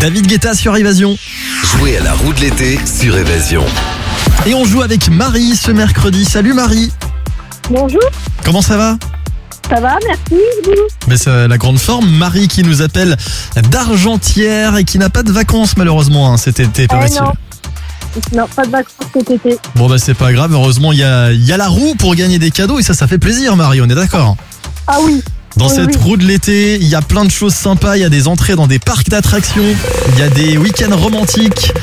David Guetta sur Évasion. Jouez à la roue de l'été sur Évasion. Et on joue avec Marie ce mercredi. Salut Marie. Bonjour, Comment ça va? ça va, merci. Vous Mais c'est la grande forme. Marie qui nous appelle d'Argentière et qui n'a pas de vacances malheureusement cet été, paraît-il. non, pas de vacances cet été. Bon bah c'est pas grave, heureusement il y a la roue pour gagner des cadeaux et ça fait plaisir Marie, on est d'accord? Ah oui, Dans Oui, cette oui. roue de l'été, il y a plein de choses sympas, il y a des entrées dans des parcs d'attractions, il y a des week-ends romantiques,